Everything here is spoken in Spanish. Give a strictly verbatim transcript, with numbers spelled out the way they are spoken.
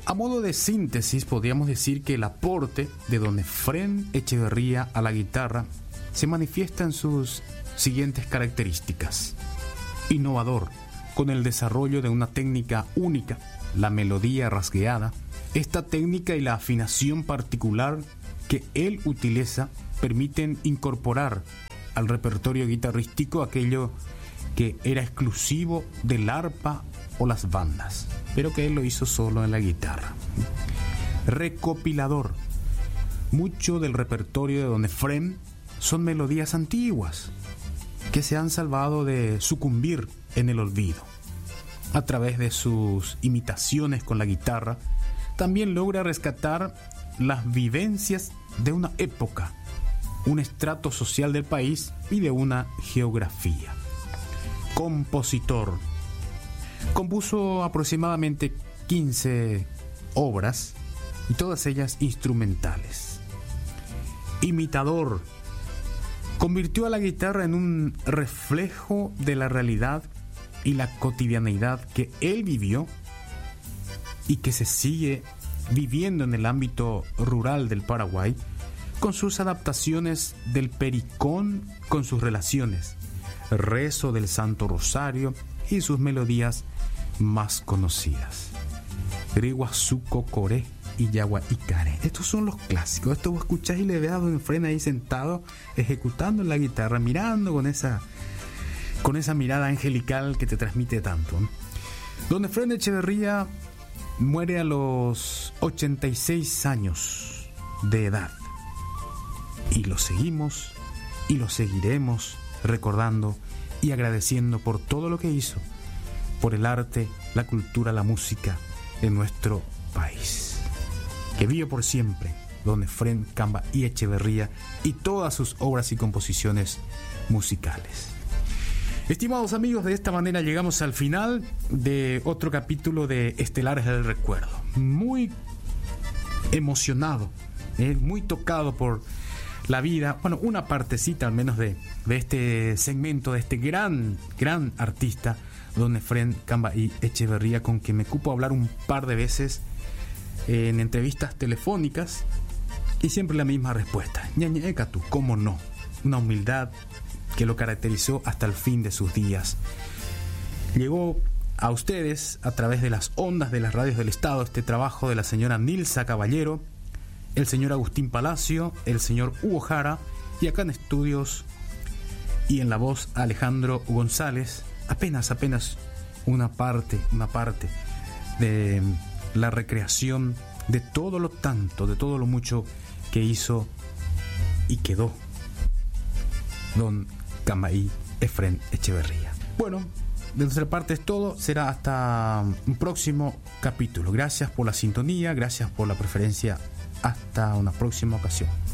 A modo de síntesis, podríamos decir que el aporte de don Efrén Echeverría a la guitarra se manifiesta en sus siguientes características. Innovador, con el desarrollo de una técnica única, la melodía rasgueada. Esta técnica y la afinación particular que él utiliza permiten incorporar al repertorio guitarrístico aquello que era exclusivo del arpa o las bandas, pero que él lo hizo solo en la guitarra. Recopilador. Mucho del repertorio de don Efrén son melodías antiguas que se han salvado de sucumbir en el olvido. A través de sus imitaciones con la guitarra, también logra rescatar las vivencias de una época, un estrato social del país y de una geografía. Compositor. Compuso aproximadamente quince obras y todas ellas instrumentales. Imitador. Convirtió a la guitarra en un reflejo de la realidad y la cotidianeidad que él vivió y que se sigue viviendo en el ámbito rural del Paraguay, con sus adaptaciones del pericón con sus relaciones, rezo del Santo Rosario y sus melodías más conocidas. Griguazuco, Coré y Yagua Icare. Estos son los clásicos. Esto vos escuchás y le ves a don Efrén ahí sentado ejecutando la guitarra, mirando con esa con esa mirada angelical que te transmite tanto. Don Efrén Echeverría muere a los ochenta y seis años de edad y lo seguimos y lo seguiremos recordando y agradeciendo por todo lo que hizo, por el arte, la cultura, la música en nuestro país. Que viva por siempre don Efrén Camba y Echeverría y todas sus obras y composiciones musicales. Estimados amigos, de esta manera llegamos al final de otro capítulo de Estelares del Recuerdo. Muy emocionado, eh, muy tocado por la vida, bueno, una partecita al menos de, de este segmento, de este gran, gran artista, don Efrén Camba y Echeverría, con quien me cupo hablar un par de veces en entrevistas telefónicas y siempre la misma respuesta. Ñañeca tú, ¿cómo no? Una humildad que lo caracterizó hasta el fin de sus días. Llegó a ustedes a través de las ondas de las radios del Estado este trabajo de la señora Nilsa Caballero, el señor Agustín Palacio, el señor Hugo Jara y acá en estudios y en la voz Alejandro González. Apenas, apenas una parte, una parte de la recreación de todo lo tanto, de todo lo mucho que hizo y quedó don Camba y Efrén Echeverría. Bueno, de nuestra parte es todo. Será hasta un próximo capítulo. Gracias por la sintonía, gracias por la preferencia. Hasta una próxima ocasión.